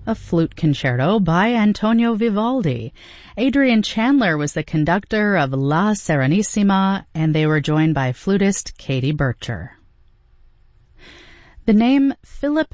A flute concerto by Antonio Vivaldi. Adrian Chandler was the conductor of La Serenissima, and they were joined by flutist Katie Bircher. The name Philip